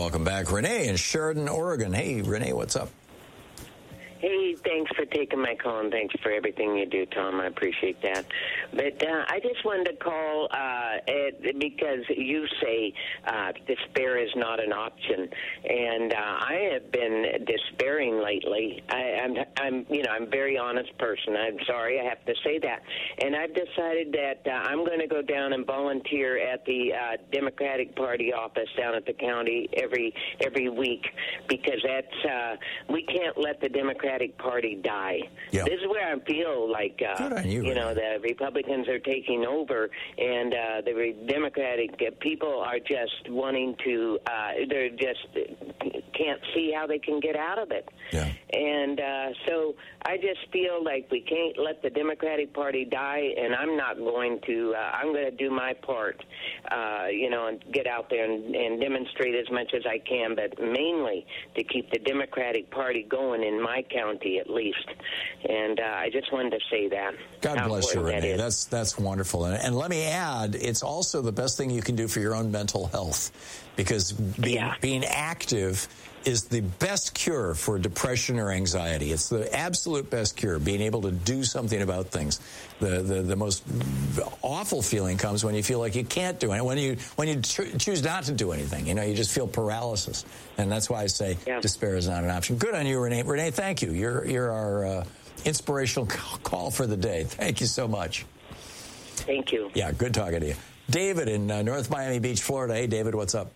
welcome back Renee in Sheridan, Oregon. Hey, Renee, what's up? Hey, thanks for taking my call, and thanks for everything you do, Tom. I appreciate that. But I just wanted to call because you say despair is not an option, and I have been despairing lately. I'm a very honest person. I'm sorry, I have to say that. And I've decided that I'm going to go down and volunteer at the Democratic Party office down at the county every week, because that's we can't let the Democratic Party die. Yeah. This is where I feel like the Republicans are taking over, and the Democratic people are just wanting to. They're just can't see how they can get out of it. Yeah. And so I just feel like we can't let the Democratic Party die, and I'm not going to. I'm going to do my part, and get out there and demonstrate as much as I can, but mainly to keep the Democratic Party going in my county at least. And I just wanted to say that. God bless you, Renee. That's wonderful. And let me add, it's also the best thing you can do for your own mental health, because being active is the best cure for depression or anxiety. It's the absolute best cure, being able to do something about things. The most awful feeling comes when you feel like you can't do it. When you choose not to do anything, you just feel paralysis. And that's why I say despair is not an option. Good on you, Renee. Renee, thank you. You're our inspirational call for the day. Thank you so much. Thank you. Yeah, good talking to you. David in North Miami Beach, Florida. Hey, David, what's up?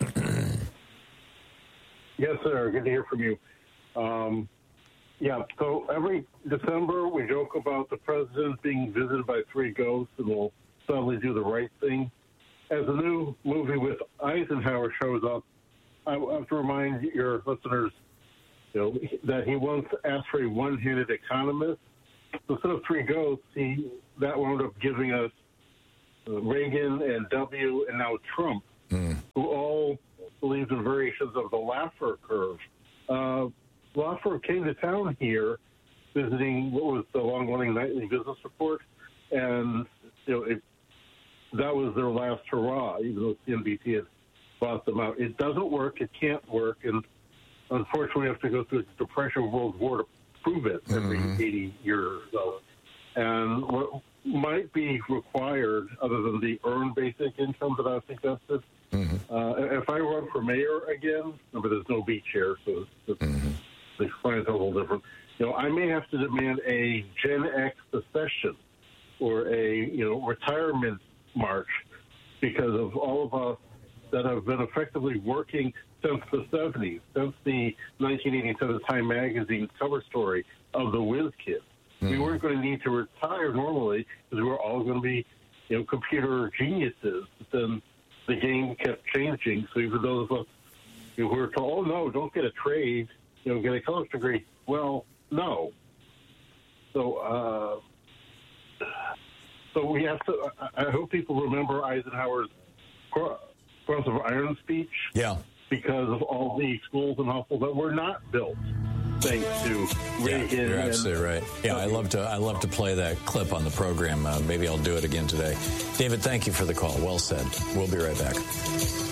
Yes, sir. Good to hear from you. So every December we joke about the president being visited by three ghosts and will suddenly do the right thing. As a new movie with Eisenhower shows up, I have to remind your listeners, that he once asked for a one-handed economist. So instead of three ghosts, that wound up giving us Reagan and W. and now Trump, who all believed in variations of the Laffer curve. Laffer came to town here visiting what was the long-running nightly business report, and that was their last hurrah, even though CNBC had bought them out. It doesn't work. It can't work, and unfortunately we have to go through a Depression World War to prove it every 80 years or so. And what might be required, other than the earned basic income that I suggested, if I run for mayor again, remember there's no beach here, so the client's a little different. I may have to demand a Gen X secession or a retirement march, because of all of us that have been effectively working since the 70s, since the 1987 Time Magazine cover story of the Whiz Kids. We weren't going to need to retire normally because we were all going to be, computer geniuses. But then the game kept changing. So even those of us who were told, oh, no, don't get a trade, get a college degree. Well, no. So we have to, I hope people remember Eisenhower's Cross of Iron speech. Yeah. Because of all the schools and hospitals that were not built. Thanks to Reagan. Yeah, you're absolutely right. Yeah, I love to play that clip on the program. Maybe I'll do it again today. David, thank you for the call. Well said. We'll be right back.